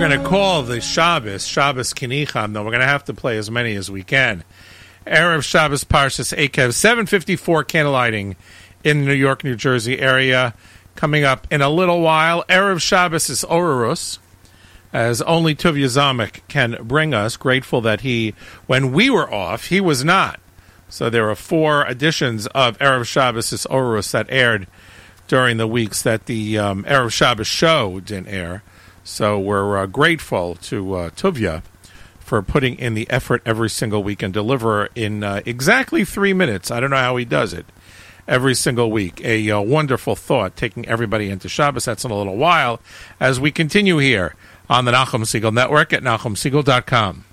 going to call the Shabbos Kinicham, though we're going to have to play as many as we can. Erev Shabbos Parshas Ekev, 7:54 candlelighting in the New York, New Jersey area. Coming up in a little while, Erev Shabbos is Ororus, as only Tuvia Zamek can bring us. Grateful that when we were off, he was not. So there are 4 editions of Erev Shabbos is Ororus that aired during the weeks that the Erev Shabbos show didn't air. So we're grateful to Tuvia for putting in the effort every single week and deliver in exactly 3 minutes. I don't know how he does it. Every single week. A wonderful thought, taking everybody into Shabbos. That's in a little while as we continue here on the Nachum Segal Network at NachumSegal.com.